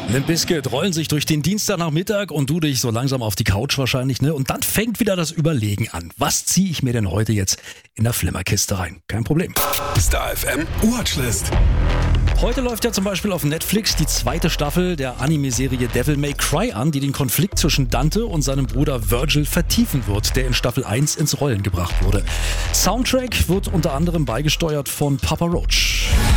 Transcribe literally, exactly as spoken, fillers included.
Limp Bizkit rollen sich durch den Dienstagnachmittag und du dich so langsam auf die Couch wahrscheinlich, ne? Und dann fängt wieder das Überlegen an. Was ziehe ich mir denn heute jetzt in der Flimmerkiste rein? Kein Problem. Star F M Watchlist. Heute läuft ja zum Beispiel auf Netflix die zweite Staffel der Anime-Serie Devil May Cry an, die den Konflikt zwischen Dante und seinem Bruder Virgil vertiefen wird, der in Staffel eins ins Rollen gebracht wurde. Soundtrack wird unter anderem beigesteuert von Papa Roach.